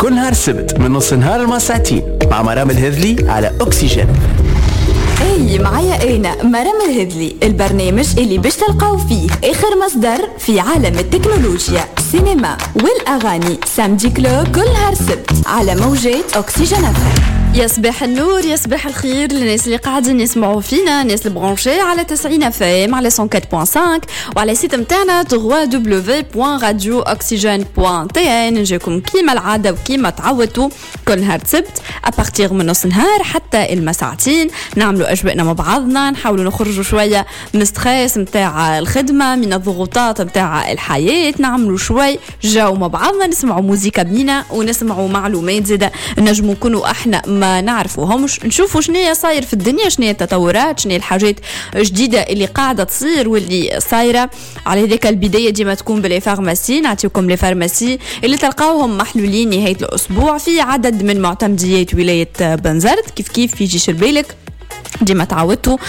كل نهار السبت من نص نهار لما ساعتين مع مرام الهذلي على أكسجين. اي معايا انا مرام الهذلي، البرنامج اللي باش تلقاو فيه اخر مصدر في عالم التكنولوجيا، السينما والاغاني. سامدي كلوب كل نهار سبت على موجات أكسجين أفهم. يا صباح النور، يا صباح الخير للناس اللي قاعدين يسمعوا فينا، ناس البرونشي على 90 FM على 104.5 وعلى السيت متاعنا www.radiooxygene.tn. نجيكم كيما العاده وكيما تعودتوا كل نهار سبت ابارتيغ من نص نهار حتى المساعتين، نعملوا اجواءنا مع بعضنا، نحاولوا نخرجوا شويه من ستريس نتاع الخدمه، من الضغوطات نتاع الحياه، نعملوا شوي جو مع بعضنا، نسمعوا موسيقى بنينه ونسمعوا معلومات زاده نجموا نكونوا احنا ما نعرفوهمش، نشوفوا شنو صاير في الدنيا، شنو التطورات، شنو الحاجات جديده اللي قاعده تصير واللي صايره. على ذلك البدايه ديما تكون باللي فارماسي، نعطيكم لي فارماسي اللي تلقاوهم محلولين نهايه الاسبوع في عدد من معتمديات ولايه بنزرت، كيف في جيش البيلك ديما تعودتوا